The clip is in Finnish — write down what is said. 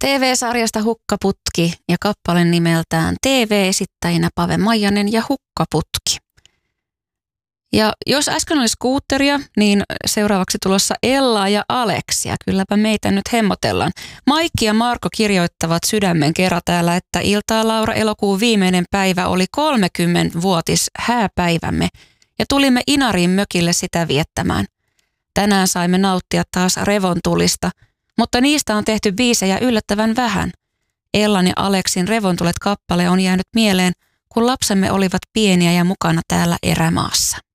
TV-sarjasta Hukkaputki ja kappale nimeltään TV-esittäjinä Pave Maijanen ja Hukkaputki. Ja jos äsken oli skuutteria, niin seuraavaksi tulossa Ella ja Aleksia. Kylläpä meitä nyt hemmotellaan. Maikki ja Marko kirjoittavat sydämen kerran täällä, että Iltaa Laura elokuun viimeinen päivä oli 30-vuotis hääpäivämme ja tulimme Inariin mökille sitä viettämään. Tänään saimme nauttia taas revontulista, mutta niistä on tehty biisejä yllättävän vähän. Ellan ja Aleksin Revontulet kappale on jäänyt mieleen, kun lapsemme olivat pieniä ja mukana täällä erämaassa.